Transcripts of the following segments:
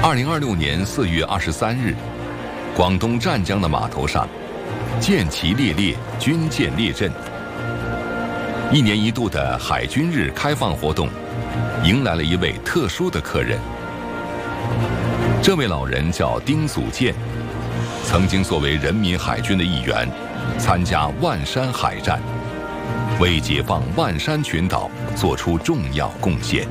2026年4月23日，广东湛江的码头上，舰旗猎猎，军舰列阵。一年一度的海军日开放活动，迎来了一位特殊的客人。这位老人叫丁祖建，曾经作为人民海军的一员，参加万山海战，为解放万山群岛做出重要贡献。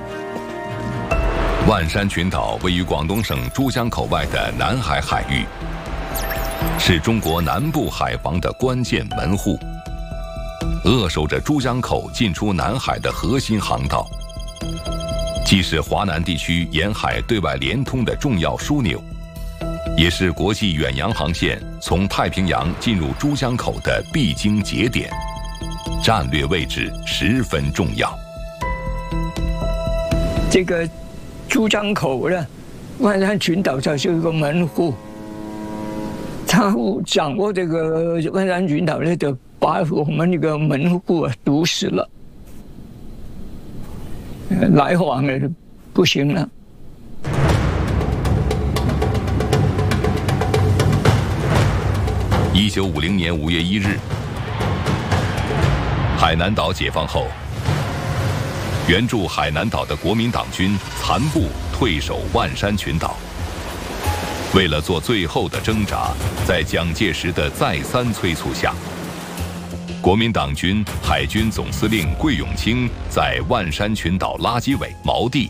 万山群岛位于广东省珠江口外的南海海域，是中国南部海防的关键门户，扼守着珠江口进出南海的核心航道，既是华南地区沿海对外联通的重要枢纽，也是国际远洋航线从太平洋进入珠江口的必经节点，战略位置十分重要。 这个珠江口呢，万山群岛它是一个门户，他掌握这个万山群岛呢，就把我们那个门户堵死了，来往呢不行了。 1950年5月1日，海南岛解放后，援助海南岛的国民党军残部退守万山群岛。为了做最后的挣扎，在蒋介石的再三催促下，国民党军海军总司令桂永清在万山群岛垃圾尾锚地，